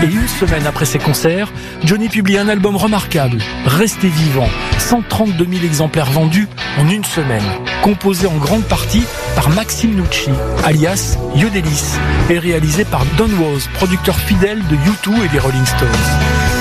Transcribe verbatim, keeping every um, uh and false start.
Et une semaine après ses concerts, Johnny publie un album remarquable, Restez vivant, cent trente-deux mille exemplaires vendus en une semaine, composé en grande partie par Maxime Nucci, alias Yodelis, et réalisé par Don Was, producteur fidèle de U deux et des Rolling Stones.